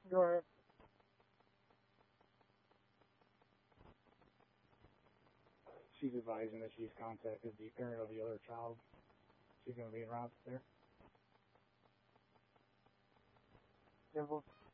Go ahead. She's advising that she's contacted the parent of the other child. She's going to be around there. Simple.